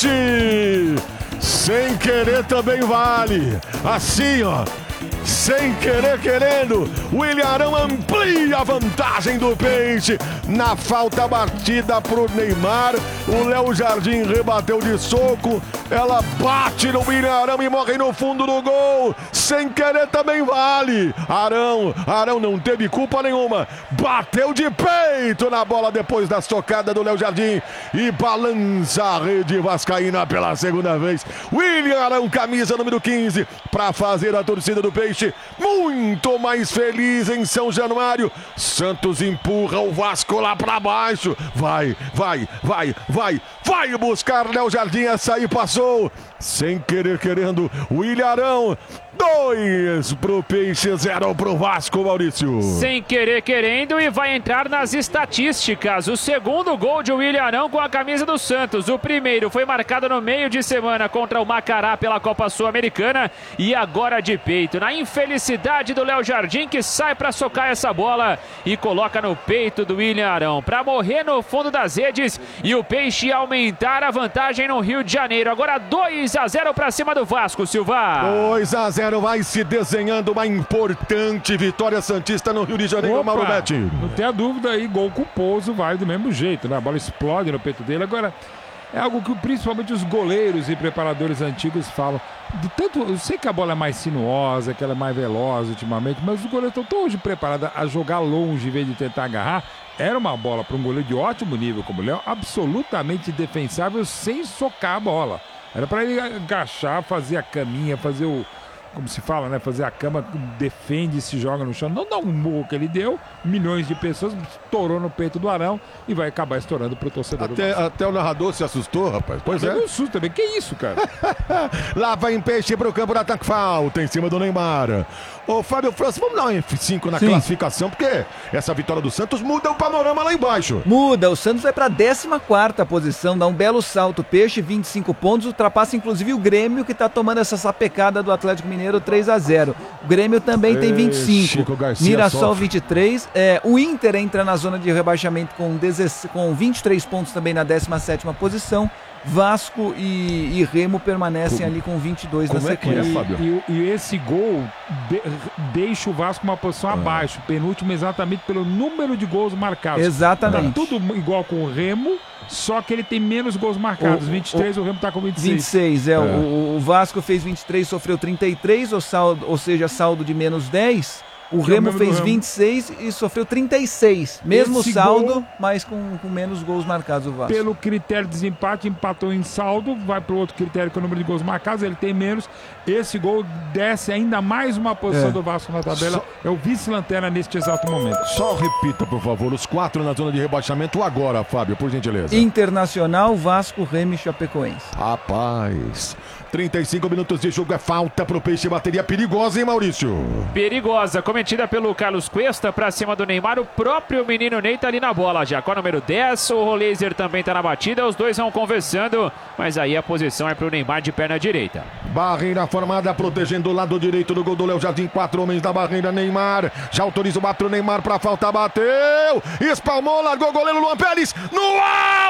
peixe! Sem querer também vale. Assim, ó. Sem querer, querendo, o Ilharão amplia a vantagem do peixe. Na falta batida pro Neymar, o Léo Jardim rebateu de soco. Ela bate no Ilharão e morre no fundo do gol. Sem querer também vale. Arão não teve culpa nenhuma. Bateu de peito na bola depois da socada do Léo Jardim e balança a rede vascaína pela segunda vez. William Arão, camisa número 15, para fazer a torcida do Peixe muito mais feliz em São Januário. Santos empurra o Vasco lá para baixo. Vai buscar Léo Jardim, essa aí passou. Sem querer, querendo, o Ilharão. 2 pro Peixe, 0 pro Vasco, Maurício. Sem querer, querendo, e vai entrar nas estatísticas. O segundo gol de William Arão com a camisa do Santos. O primeiro foi marcado no meio de semana contra o Macará pela Copa Sul-Americana. E agora de peito, na infelicidade do Léo Jardim, que sai para socar essa bola e coloca no peito do William Arão, para morrer no fundo das redes e o Peixe aumentar a vantagem no Rio de Janeiro. Agora 2-0 para cima do Vasco, Silva. 2-0, vai se desenhando uma importante vitória santista no Rio de Janeiro, Mauro Betti. Não tenha dúvida aí, gol culposo, vai do mesmo jeito, né? A bola explode no peito dele. Agora, é algo que principalmente os goleiros e preparadores antigos falam. Eu sei que a bola é mais sinuosa, que ela é mais veloz ultimamente, mas os goleiros estão tão hoje preparados a jogar longe em vez de tentar agarrar. Era uma bola para um goleiro de ótimo nível como o Léo, absolutamente defensável sem socar a bola. Era para ele agachar, fazer a caminha, fazer o... como se fala, né? Fazer a cama, defende e se joga no chão. Não dá um murro que ele deu. Milhões de pessoas, estourou no peito do Arão e vai acabar estourando pro torcedor. Até o narrador se assustou, rapaz. Pois é. Um susto também. Que isso, cara? Lá vai em Peixe pro campo da ataque, falta em cima do Neymar. Ô, Fábio França, vamos dar um F5 na classificação, porque essa vitória do Santos muda o panorama lá embaixo. Muda, o Santos vai pra 14ª posição, dá um belo salto. Peixe, 25 pontos, ultrapassa inclusive o Grêmio, que tá tomando essa sapecada do Atlético Mineiro, 3-0. O Grêmio também tem 25. Mirassol, 23. O Inter entra na zona de rebaixamento com 23 pontos também na 17ª posição. Vasco e Remo permanecem ali com 22 na sequência. E esse gol deixa o Vasco uma posição abaixo, penúltimo exatamente pelo número de gols marcados. Exatamente. Tá tudo igual com o Remo, só que ele tem menos gols marcados. 23, o Remo tá com 26. 26, o Vasco fez 23, sofreu 33, ou seja, saldo de menos 10. O Remo fez 26 e sofreu 36. Mesmo esse saldo, gol, mas com menos gols marcados o Vasco. Pelo critério de desempate, empatou em saldo, vai para o outro critério que é o número de gols marcados, ele tem menos. Esse gol desce ainda mais uma posição do Vasco na tabela. É o vice-lanterna neste exato momento. Só repita, por favor, os 4 na zona de rebaixamento agora, Fábio, por gentileza. Internacional, Vasco, Remo e Chapecoense. Rapaz, 35 minutos de jogo, é falta pro Peixe, bateria perigosa, hein, Maurício? Perigosa, cometida pelo Carlos Cuesta pra cima do Neymar. O próprio menino Ney tá ali na bola já. Com a número 10, o Roleiser também tá na batida. Os dois vão conversando, mas aí a posição é pro Neymar de perna direita. Barreira formada, protegendo o lado direito do gol do Léo Jardim. 4 homens da barreira, Neymar. Já autoriza o bate pro Neymar pra falta, bateu. Espalmou, largou o goleiro Luan Pérez no ar.